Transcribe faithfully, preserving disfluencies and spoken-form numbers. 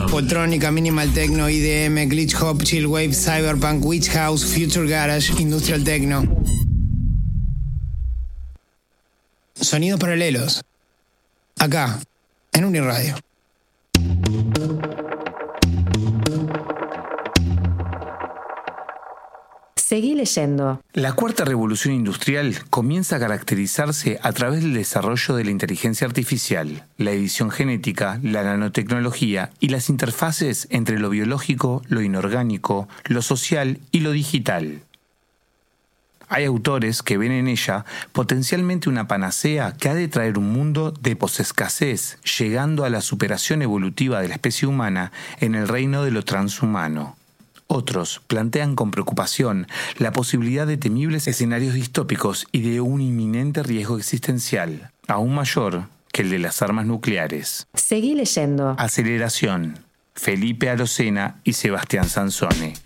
Poltrónica, Minimal Techno, I D M, Glitch Hop, Chill Wave, Cyberpunk, Witch House, Future Garage, Industrial Techno. Sonidos paralelos. Acá, en Uniradio. Seguí leyendo. La cuarta revolución industrial comienza a caracterizarse a través del desarrollo de la inteligencia artificial, la edición genética, la nanotecnología y las interfaces entre lo biológico, lo inorgánico, lo social y lo digital. Hay autores que ven en ella potencialmente una panacea que ha de traer un mundo de posescasez, llegando a la superación evolutiva de la especie humana en el reino de lo transhumano. Otros plantean con preocupación la posibilidad de temibles escenarios distópicos y de un inminente riesgo existencial, aún mayor que el de las armas nucleares. Seguí leyendo. Aceleración. Felipe Arocena y Sebastián Sansone.